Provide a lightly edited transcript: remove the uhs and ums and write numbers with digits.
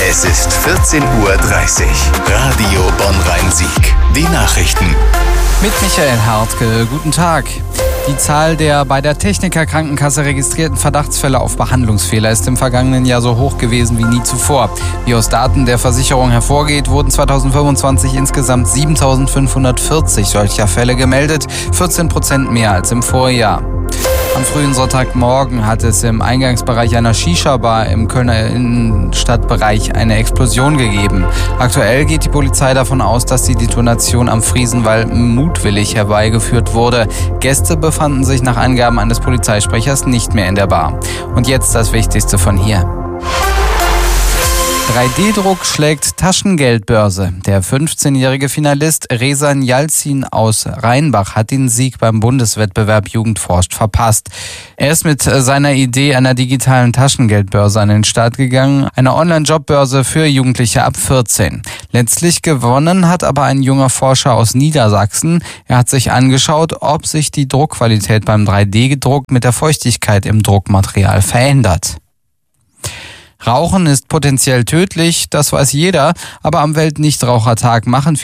Es ist 14:30 Uhr. Radio Bonn-Rhein-Sieg. Die Nachrichten. Mit Michael Hartke. Guten Tag. Die Zahl der bei der Techniker Krankenkasse registrierten Verdachtsfälle auf Behandlungsfehler ist im vergangenen Jahr so hoch gewesen wie nie zuvor. Wie aus Daten der Versicherung hervorgeht, wurden 2025 insgesamt 7.540 solcher Fälle gemeldet, 14% mehr als im Vorjahr. Am frühen Sonntagmorgen hat es im Eingangsbereich einer Shisha-Bar im Kölner Innenstadtbereich eine Explosion gegeben. Aktuell geht die Polizei davon aus, dass die Detonation am Friesenwall mutwillig herbeigeführt wurde. Gäste befanden sich nach Angaben eines Polizeisprechers nicht mehr in der Bar. Und jetzt das Wichtigste von hier. 3D-Druck schlägt Taschengeldbörse. Der 15-jährige Finalist Rezan Yalcin aus Rheinbach hat den Sieg beim Bundeswettbewerb Jugend forscht verpasst. Er ist mit seiner Idee einer digitalen Taschengeldbörse an den Start gegangen, einer Online-Jobbörse für Jugendliche ab 14. Letztlich gewonnen hat aber ein junger Forscher aus Niedersachsen. Er hat sich angeschaut, ob sich die Druckqualität beim 3D-Gedruck mit der Feuchtigkeit im Druckmaterial verändert. Rauchen ist potenziell tödlich, das weiß jeder, aber am Weltnichtrauchertag machen